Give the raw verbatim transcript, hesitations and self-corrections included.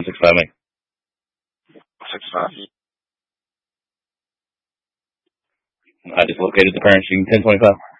Six five me. Six five. I just located the current shooting ten twenty five.